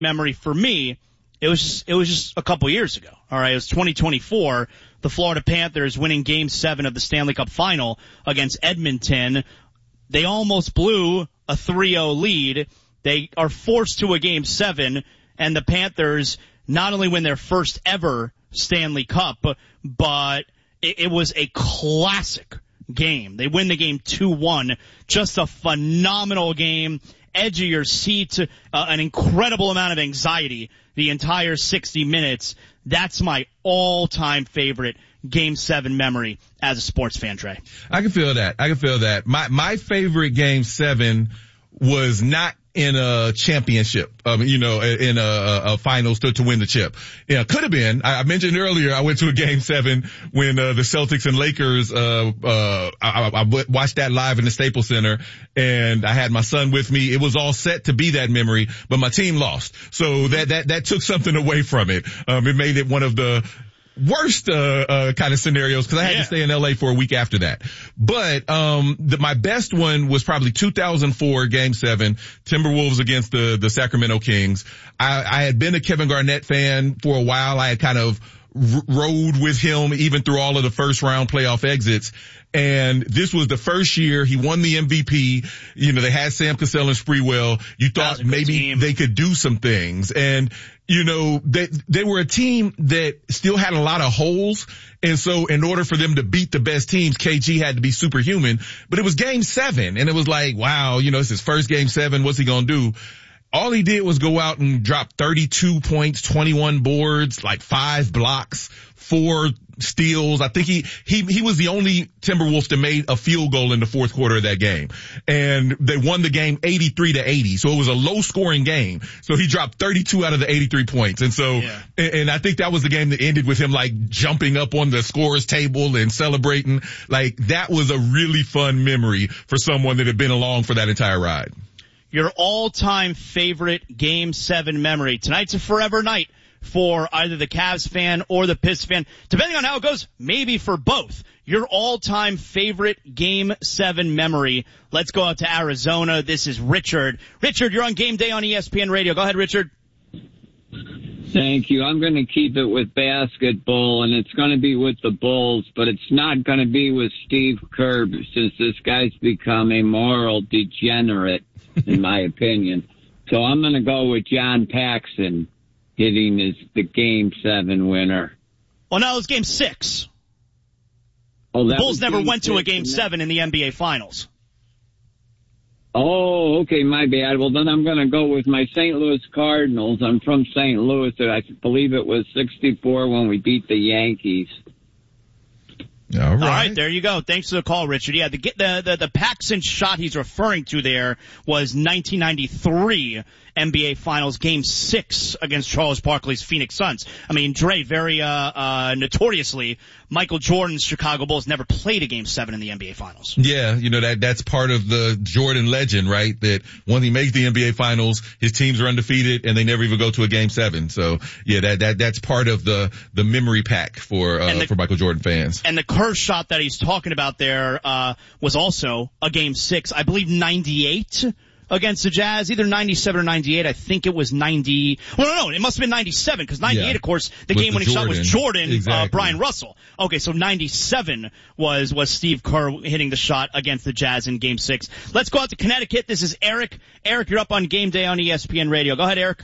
memory for me, it was just a couple years ago. All right, it was 2024. The Florida Panthers winning Game 7 of the Stanley Cup Final against Edmonton. They almost blew a 3-0 lead. They are forced to a Game 7, and the Panthers not only win their first ever Stanley Cup, but it was a classic game. They win the game 2-1. Just a phenomenal game. Edge of your seat, an incredible amount of anxiety the entire 60 minutes. That's my all-time favorite Game 7 memory as a sports fan, Trey. I can feel that. My favorite Game 7 was not in a championship, in a finals to win the chip. Yeah, could have been. I mentioned earlier I went to a Game 7 when the Celtics and Lakers, I watched that live in the Staples Center, and I had my son with me. It was all set to be that memory, but my team lost. So that took something away from it. It made it one of the worst kind of scenarios because I had to stay in LA for a week after that. But my best one was probably 2004 Game 7, Timberwolves against the Sacramento Kings. I had been a Kevin Garnett fan for a while. I had kind of rode with him even through all of the first round playoff exits. And this was the first year he won the MVP. They had Sam Cassell and Sprewell. You thought maybe they could do some things. And, they were a team that still had a lot of holes. And so in order for them to beat the best teams, KG had to be superhuman. But it was Game 7. And it was like, wow, it's his first Game 7. What's he going to do? All he did was go out and drop 32 points, 21 boards, like 5 blocks, 4 steals. I think he was the only Timberwolves that made a field goal in the fourth quarter of that game. And they won the game 83-80. So it was a low scoring game. So he dropped 32 out of the 83 points. And so, and I think that was the game that ended with him like jumping up on the scorer's table and celebrating. Like that was a really fun memory for someone that had been along for that entire ride. Your all-time favorite Game 7 memory. Tonight's a forever night for either the Cavs fan or the Pistons fan. Depending on how it goes, maybe for both. Your all-time favorite Game 7 memory. Let's go out to Arizona. This is Richard. Richard, you're on Game Day on ESPN Radio. Go ahead, Richard. Thank you. I'm going to keep it with basketball, and it's going to be with the Bulls, but it's not going to be with Steve Kerr since this guy's become a moral degenerate, in my opinion. So I'm going to go with John Paxson hitting the Game 7 winner. Well, no, it was Game 6. Oh, the Bulls never went to a Game 7 in the NBA Finals. Oh, okay, my bad. Well, then I'm going to go with my St. Louis Cardinals. I'm from St. Louis. I believe it was 64 when we beat the Yankees. All right, there you go. Thanks for the call, Richard. Yeah, the Paxson shot he's referring to there was 1993 NBA Finals Game 6 against Charles Barkley's Phoenix Suns. I mean, Dre, very notoriously, Michael Jordan's Chicago Bulls never played a Game 7 in the NBA Finals. Yeah, that's part of the Jordan legend, right? That when he makes the NBA Finals, his teams are undefeated and they never even go to a Game 7. So, yeah, that's part of the memory pack for Michael Jordan fans. And the Kerr shot that he's talking about there was also a Game 6, I believe 98 against the Jazz, either 97 or 98. I think it was 90. Well, no, it must have been 97 because 98, of course, the game-winning shot was Jordan, exactly. Brian Russell. Okay, so 97 was Steve Kerr hitting the shot against the Jazz in Game 6. Let's go out to Connecticut. This is Eric. Eric, you're up on Game Day on ESPN Radio. Go ahead, Eric.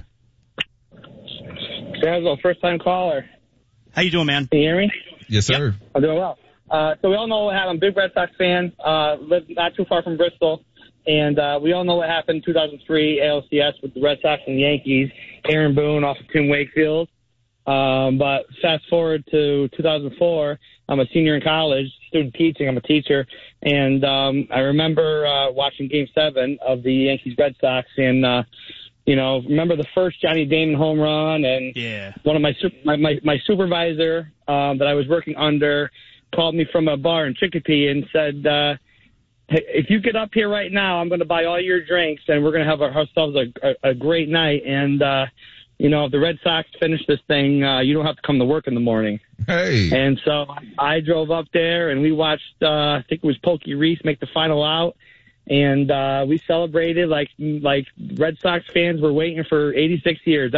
Razzle, first-time caller. How you doing, man? Can you hear me? Yes, sir. Yep. I'm doing well. So we all know what happened. I'm a big Red Sox fan. Live not too far from Bristol. And we all know what happened in 2003 ALCS with the Red Sox and the Yankees. Aaron Boone off of Tim Wakefield. But fast forward to 2004, I'm a senior in college, student teaching. I'm a teacher. And I remember watching Game 7 of the Yankees-Red Sox. And, remember the first Johnny Damon home run. And one of my supervisor that I was working under called me from a bar in Chicopee and said, hey, if you get up here right now, I'm going to buy all your drinks, and we're going to have ourselves a great night. And, if the Red Sox finish this thing, you don't have to come to work in the morning. Hey. And so I drove up there, and we watched, I think it was Pokey Reese make the final out. and we celebrated like Red Sox fans were waiting for 86 years.